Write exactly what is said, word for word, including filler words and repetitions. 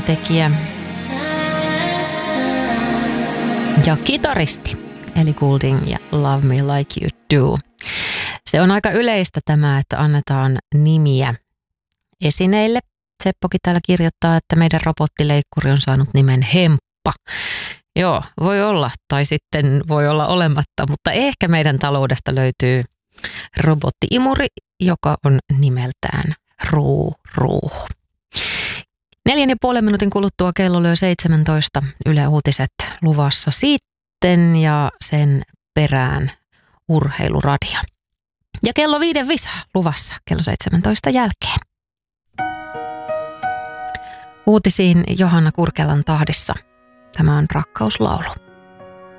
lauluntekijä ja kitaristi Ellie Goulding ja Love Me Like You Do. Se on aika yleistä tämä, että annetaan nimiä esineille. Seppokin täällä kirjoittaa, että meidän robottileikkuri on saanut nimen Hemppa. Joo, voi olla, tai sitten voi olla olematta, mutta ehkä meidän taloudesta löytyy robottiimuri, joka on nimeltään Ruu Ruu. Neljän ja puolen minuutin kuluttua kello lyö seitsemäntoista. Yle Uutiset luvassa sitten ja sen perään urheiluradio. Ja kello viiden visa luvassa kello seitsemäntoista jälkeen. Uutisiin Johanna Kurkelan tahdissa. Tämä on Rakkauslaulu.